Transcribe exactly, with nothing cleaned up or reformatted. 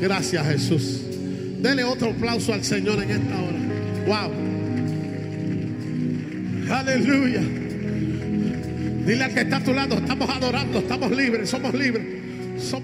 Gracias, Jesús. Dele otro aplauso al Señor en esta hora. Wow. Aleluya. Dile al que está a tu lado, estamos adorando, estamos libres, somos libres. Somos